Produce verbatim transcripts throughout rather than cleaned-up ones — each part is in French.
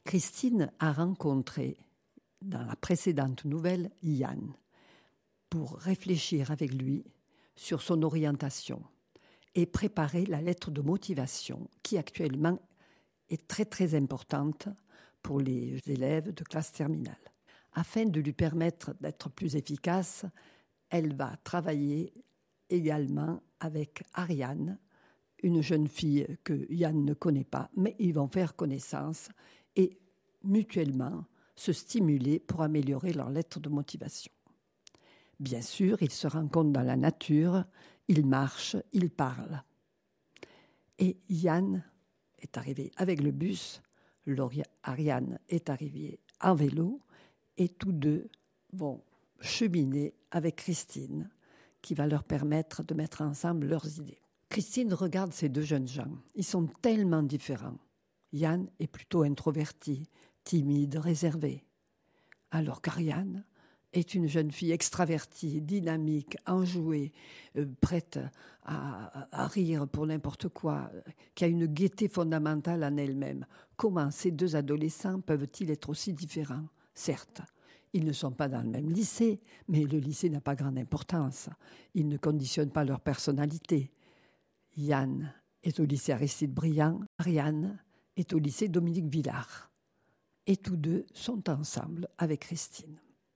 Christine a rencontré, dans la précédente nouvelle, Yann, pour réfléchir avec lui sur son orientation et préparer la lettre de motivation qui actuellement est très très importante pour les élèves de classe terminale. Afin de lui permettre d'être plus efficace, elle va travailler également avec Ariane, une jeune fille que Yann ne connaît pas, mais ils vont faire connaissance et mutuellement se stimuler pour améliorer leur lettre de motivation. Bien sûr, ils se rencontrent dans la nature, ils marchent, ils parlent. Et Yann est arrivé avec le bus, Ariane est arrivée en vélo, et tous deux vont cheminer avec Christine, qui va leur permettre de mettre ensemble leurs idées. Christine regarde ces deux jeunes gens. Ils sont tellement différents. Yann est plutôt introverti, timide, réservé. Alors qu'Ariane est une jeune fille extravertie, dynamique, enjouée, euh, prête à, à, à rire pour n'importe quoi, qui a une gaieté fondamentale en elle-même. Comment ces deux adolescents peuvent-ils être aussi différents ? Certes, ils ne sont pas dans le même lycée, mais le lycée n'a pas grande importance. Il ne conditionne pas leur personnalité. Yann est au lycée Aristide Briand, Ariane est au lycée Dominique Villard. Et tous deux sont ensemble avec Christine.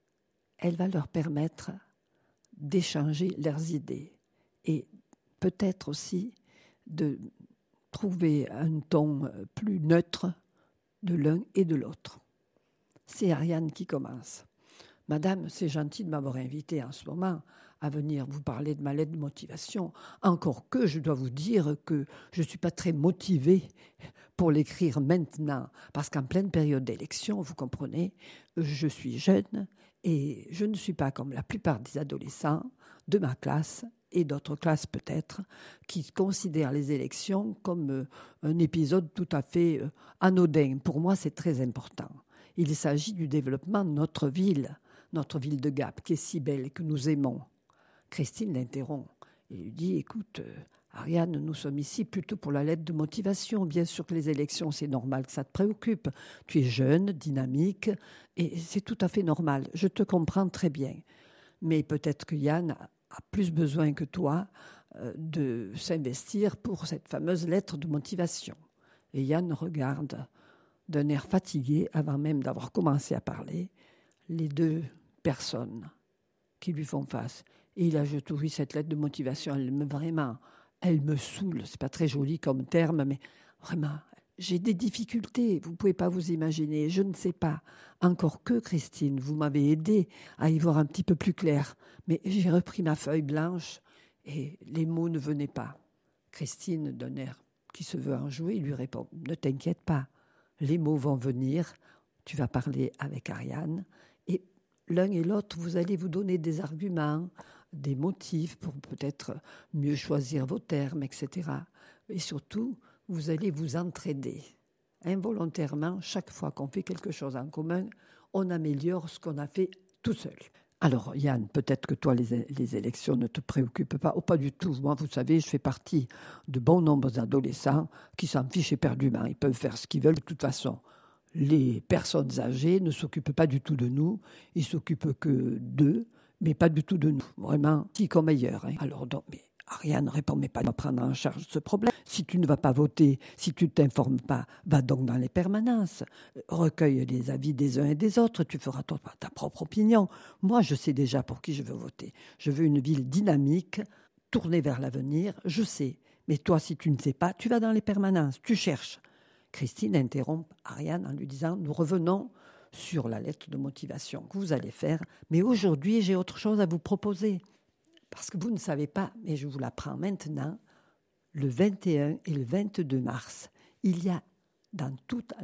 Elle va leur permettre d'échanger leurs idées et peut-être aussi de trouver un ton plus neutre de l'un et de l'autre. C'est Ariane qui commence. Madame, c'est gentil de m'avoir invité en ce moment à venir vous parler de ma lettre de motivation. Encore que je dois vous dire que je ne suis pas très motivée pour l'écrire maintenant. Parce qu'en pleine période d'élection, vous comprenez, je suis jeune et je ne suis pas comme la plupart des adolescents de ma classe et d'autres classes peut-être, qui considèrent les élections comme un épisode tout à fait anodin. Pour moi, c'est très important. Il s'agit du développement de notre ville, notre ville de Gap, qui est si belle et que nous aimons. Christine l'interrompt et lui dit « Écoute, euh, Ariane, nous sommes ici plutôt pour la lettre de motivation. Bien sûr que les élections, c'est normal que ça te préoccupe. Tu es jeune, dynamique, et c'est tout à fait normal. Je te comprends très bien. Mais peut-être que Yann a plus besoin que toi euh, de s'investir pour cette fameuse lettre de motivation. » Et Yann regarde d'un air fatigué, avant même d'avoir commencé à parler, les deux personnes qui lui font face. Et il ajoute, oui, cette lettre de motivation, elle me, vraiment, elle me saoule. C'est pas très joli comme terme, mais vraiment, j'ai des difficultés. Vous pouvez pas vous imaginer. Je ne sais pas. Encore que, Christine, vous m'avez aidé à y voir un petit peu plus clair. Mais j'ai repris ma feuille blanche et les mots ne venaient pas. Christine, d'un air qui se veut enjouer, lui répond, ne t'inquiète pas. Les mots vont venir. Tu vas parler avec Ariane. Et l'un et l'autre, vous allez vous donner des arguments, des motifs pour peut-être mieux choisir vos termes, et cetera. Et surtout, vous allez vous entraider. Involontairement, chaque fois qu'on fait quelque chose en commun, on améliore ce qu'on a fait tout seul. Alors, Yann, peut-être que toi, les, les élections ne te préoccupent pas. Oh, pas du tout. Moi, vous savez, je fais partie de bon nombre d'adolescents qui s'en fichent éperdument. Ils peuvent faire ce qu'ils veulent de toute façon. Les personnes âgées ne s'occupent pas du tout de nous. Ils s'occupent que d'eux, mais pas du tout de nous. Vraiment, qui comme ailleurs. Hein. Alors, donc, mais Ariane répond, mais pas de prendre en charge ce problème. Si tu ne vas pas voter, si tu ne t'informes pas, va donc dans les permanences. Recueille les avis des uns et des autres. Tu feras toi, ta propre opinion. Moi, je sais déjà pour qui je veux voter. Je veux une ville dynamique, tournée vers l'avenir. Je sais. Mais toi, si tu ne sais pas, tu vas dans les permanences. Tu cherches. Christine interrompt Ariane en lui disant « Nous revenons sur la lettre de motivation que vous allez faire, mais aujourd'hui, j'ai autre chose à vous proposer. Parce que vous ne savez pas, mais je vous l'apprends maintenant, le vingt et un et le vingt-deux mars, il y a dans toute